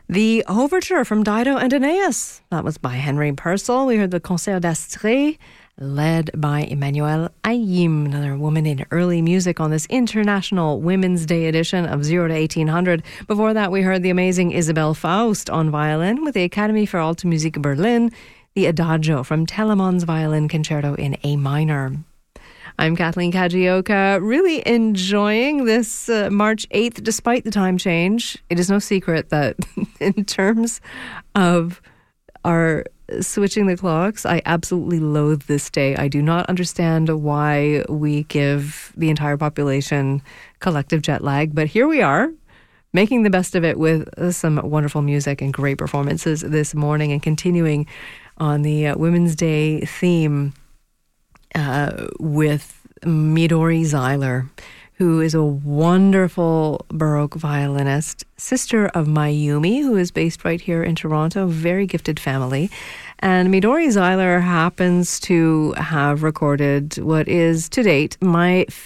The Overture from Dido and Aeneas. That was by Henry Purcell. We heard the Concert d'Astrée, led by Emmanuelle Ayim, another woman in early music on this International Women's Day edition of 0 to 1800. Before that, we heard the amazing Isabel Faust on violin with the Academy für Alte Musik Berlin, the Adagio from Telemann's Violin Concerto in A minor. I'm Kathleen Kajioka, really enjoying this March 8th, despite the time change. It is no secret that in terms of our switching the clocks, I absolutely loathe this day. I do not understand why we give the entire population collective jet lag, but here we are, making the best of it with some wonderful music and great performances this morning, and continuing on the Women's Day theme with Midori Zeiler, who is a wonderful Baroque violinist, sister of Mayumi, who is based right here in Toronto, very gifted family. And Midori Zeiler happens to have recorded what is, to date, my